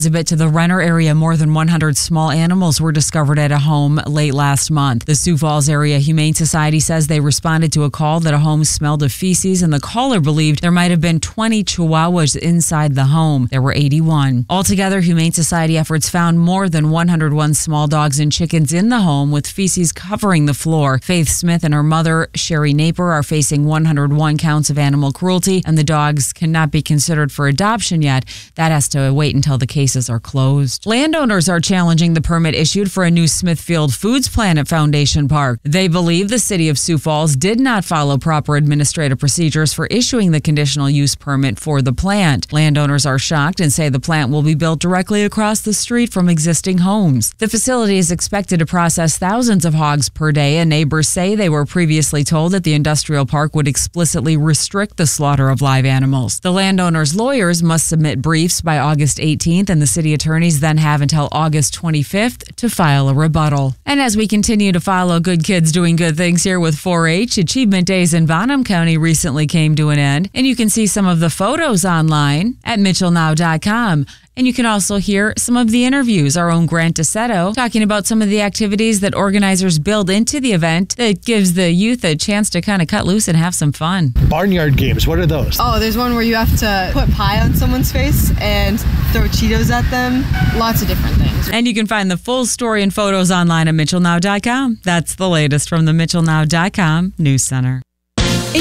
A bit to the Renner area, more than 100 small animals were discovered at a home late last month. The Sioux Falls Area Humane Society says they responded to a call that a home smelled of feces, and the caller believed there might have been 20 chihuahuas inside the home. There were 81. Altogether, Humane Society efforts found more than 101 small dogs and chickens in the home with feces covering the floor. Faith Smith and her mother, Sherry Naper, are facing 101 counts of animal cruelty, and the dogs cannot be considered for adoption yet. That has to wait until the cases are closed. Landowners are challenging the permit issued for a new Smithfield Foods plant at Foundation Park. They believe the city of Sioux Falls did not follow proper administrative procedures for issuing the conditional use permit for the plant. Landowners are shocked and say the plant will be built directly across the street from existing homes. The facility is expected to process thousands of hogs per day, and neighbors say they were previously told that the industrial park would explicitly restrict the slaughter of live animals. The landowners' lawyers must submit briefs by August 18th, and the city attorneys then have until August 25th to file a rebuttal. And as we continue to follow good kids doing good things here with 4-H, Achievement Days in Bonham County recently came to an end, and you can see some of the photos online at mitchellnow.com. And you can also hear some of the interviews. Our own Grant DeSetto talking about some of the activities that organizers build into the event that gives the youth a chance to kind of cut loose and have some fun. Barnyard games, what are those? Oh, there's one where you have to put pie on someone's face and throw Cheetos at them. Lots of different things. And you can find the full story and photos online at mitchellnow.com. That's the latest from the mitchellnow.com News Center.